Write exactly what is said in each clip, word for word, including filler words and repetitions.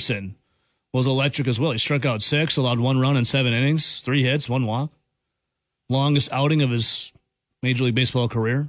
Henderson was electric as well. He struck out six, allowed one run in seven innings, three hits, one walk. Longest outing of his Major League Baseball career.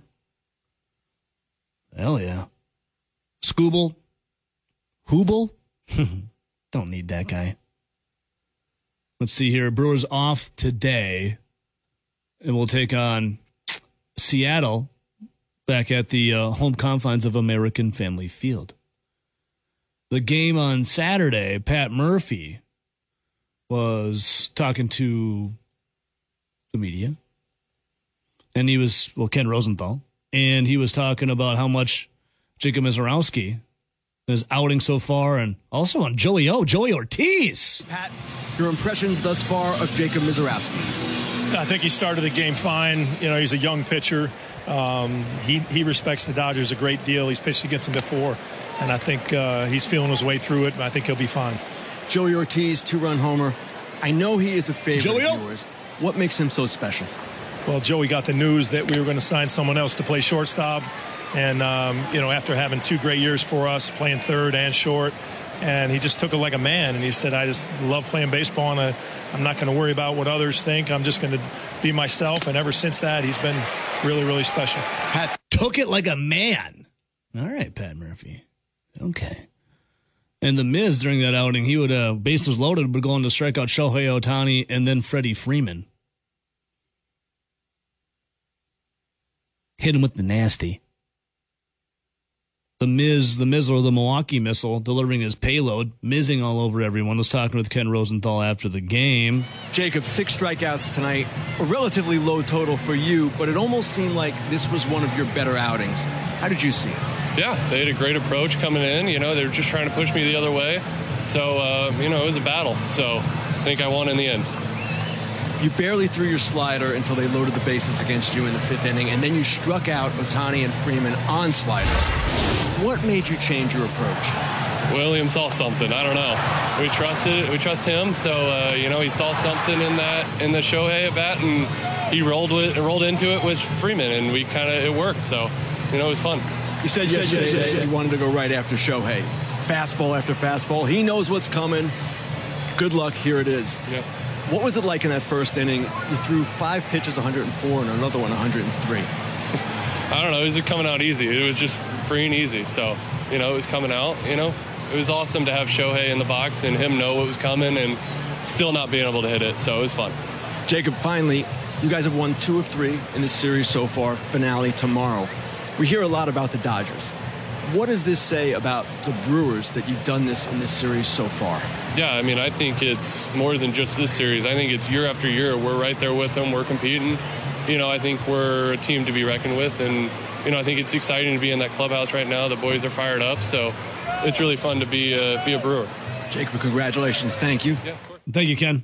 Hell yeah. Skubal. Hubel. Don't need that guy. Let's see here. Brewers off today. And we'll take on Seattle back at the uh, home confines of American Family Field. The game on Saturday, Pat Murphy was talking to the media. And he was, well, Ken Rosenthal. And he was talking about how much Jacob Misiorowski is outing so far, and also on Joey O, Joey Ortiz. Pat, your impressions thus far of Jacob Misiorowski? I think he started the game fine. You know, he's a young pitcher. Um, he, he respects the Dodgers a great deal. He's pitched against them before, and I think uh, he's feeling his way through it, and I think he'll be fine. Joey Ortiz, two-run homer. I know he is a favorite Joey of yours. What makes him so special? Well, Joey got the news that we were going to sign someone else to play shortstop. And, um, you know, after having two great years for us, playing third and short, and he just took it like a man. And he said, I just love playing baseball, and I, I'm not going to worry about what others think. I'm just going to be myself. And ever since that, he's been really, really special. Pat took it like a man. All right, Pat Murphy. Okay. And the Miz, during that outing, he would, uh, bases loaded, would go on to strike out Shohei Ohtani and then Freddie Freeman. Hit him with the nasty. The Miz, the Mizzler, the Milwaukee Missile, delivering his payload, mizzing all over everyone, was talking with Ken Rosenthal after the game. Jacob, six strikeouts tonight, a relatively low total for you, but it almost seemed like this was one of your better outings. How did you see it? Yeah, they had a great approach coming in. You know, they were just trying to push me the other way. So, uh, you know, it was a battle. So I think I won in the end. You barely threw your slider until they loaded the bases against you in the fifth inning, and then you struck out Ohtani and Freeman on sliders. What made you change your approach? William saw something. I don't know. We trusted. We trust him. So uh, you know, he saw something in that in the Shohei at bat, and he rolled with rolled into it with Freeman, and we kind of it worked. So you know, it was fun. You said you yesterday said, that you wanted to go right after Shohei. Fastball after fastball. He knows what's coming. Good luck. Here it is. Yeah. What was it like in that first inning? You threw five pitches, one hundred four, and another one, one hundred three. I don't know. It was coming out easy. It was just free and easy. So, you know, it was coming out, you know. It was awesome to have Shohei in the box and him know what was coming and still not being able to hit it. So it was fun. Jacob, finally, you guys have won two of three in this series so far. Finale tomorrow. We hear a lot about the Dodgers. What does this say about the Brewers that you've done this in this series so far? Yeah, I mean, I think it's more than just this series. I think it's year after year. We're right there with them. We're competing. You know, I think we're a team to be reckoned with. And, you know, I think it's exciting to be in that clubhouse right now. The boys are fired up. So it's really fun to be a, be a Brewer. Jacob, congratulations. Thank you. Yeah, of course. Thank you, Ken.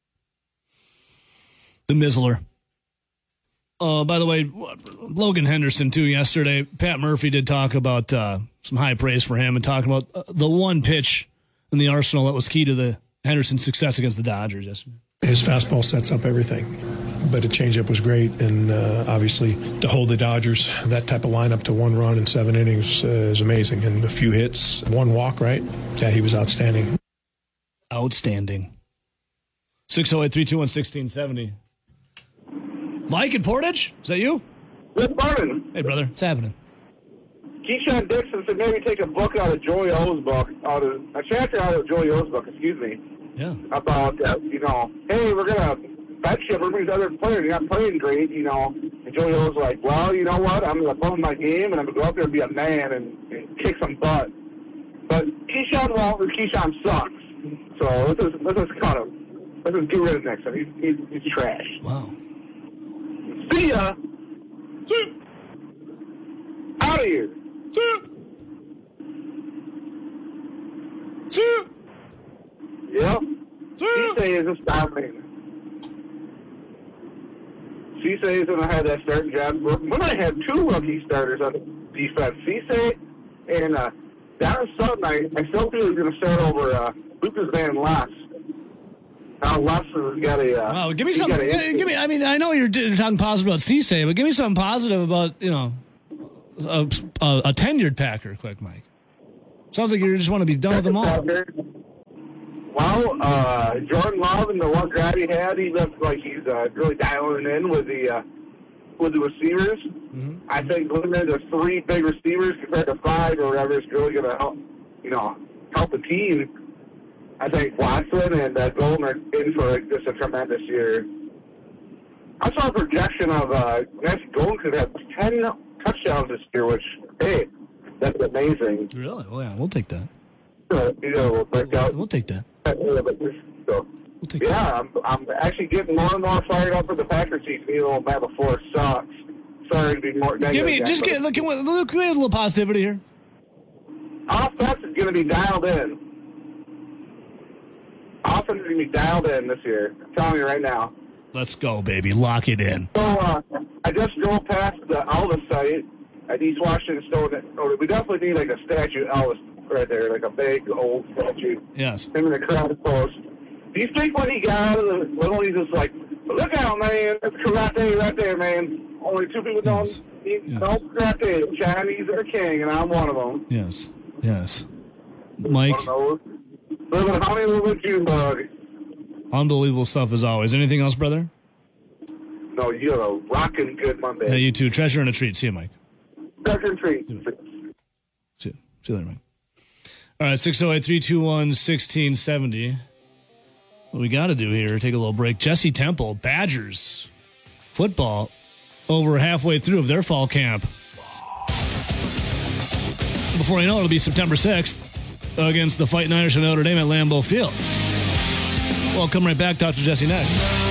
The Mizzler. Uh, by the way, Logan Henderson, too, yesterday. Pat Murphy did talk about uh, some high praise for him and talking about uh, the one pitch in the arsenal that was key to the Henderson success against the Dodgers yesterday. His fastball sets up everything, but a changeup was great, and uh, obviously to hold the Dodgers, that type of lineup to one run in seven innings uh, is amazing, and a few hits, one walk, right? Yeah, he was outstanding. Outstanding. six oh eight, three two one, one six seven oh. Mike in Portage, is that you? Good morning. Hey, brother, what's happening? Keyshawn Dixon said maybe take a book out of Joey O's book, out of, a chapter out of Joey O's book, excuse me. Yeah. About, uh, you know, hey, we're going to bench you for these other players. You're not playing great, you know. And Joey O's like, well, you know what? I'm going to bump my game, and I'm going to go out there and be a man and, and kick some butt. But Keyshawn won't, or Keyshawn sucks. So let's just, let's just cut him. Let's just get rid of Nixon. He's, he's, he's trash. Wow. See ya. See ya. Out of here. See ya. See ya. Yep. See ya. Cisse is just dominating. Cisse is going to have that starting job. We might have two rookie starters on defense. Cisse and uh, Darren Sutton, I, I still feel he's going to start over uh, Lucas Van Loss. Now Lesson's got a. Uh, wow, give me something. Give me. I mean, I know you're talking positive about Cisse, but give me something positive about you know a, a, a tenured Packer. Quick, Mike. Sounds like you just want to be done with them all. Well, uh, Jordan Love and the one grab he had, he looks like he's uh, really dialing in with the uh, with the receivers. Mm-hmm. I think limiting to three big receivers compared to five or whatever is really going to help, you know, help the team. I think Watson and uh, Golden are in for like, just a tremendous year. I saw a projection of uh, Nancy Golden could have ten touchdowns this year, which, hey, that's amazing. Really? Well, yeah, we'll take that. Uh, you know, we'll break out. We'll take that. So, We'll take yeah, that. I'm, I'm actually getting more and more fired up for the Packers season, even though Matt LaFleur sucks. Sorry to be more negative. Give me, again, just get, look, can we, look, can we have a little positivity here? Offense is going to be dialed in. Offense is going to be dialed in this year. I'm telling you right now. Let's go, baby. Lock it in. So, uh, I just drove past the Elvis site at East Washington Stone. We definitely need like a statue of Elvis right there, like a big old statue. Yes. Him in the crowd post. Do you think when he got out of the little, he's just like, look out, man. That's karate right there, man. Only two people Yes. don't need Yes. no karate. Chinese are king, and I'm one of them. Yes. Yes. Mike, One of those. Living Hollywood with you, bug. unbelievable stuff as always. Anything else, brother? No, you have a rockin' good Monday. Yeah, you too. Treasure and a treat. See you, Mike. Treasure and treat. See you. See you later, Mike. All right, six oh eight, three two one, one six seven oh. What we got to do here, take a little break. Jesse Temple, Badgers football, over halfway through of their fall camp. Before you know it, it'll be September sixth against the Fighting Irish of Notre Dame at Lambeau Field. Well, come right back. Talk to Jesse next.